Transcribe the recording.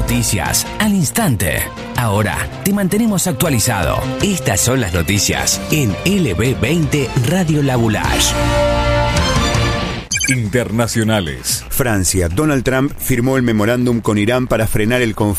noticias al instante. Ahora te mantenemos actualizado. Estas son las noticias en LB20 Radio Labulage. Internacionales. Francia. Donald Trump firmó el memorándum con Irán para frenar el conflicto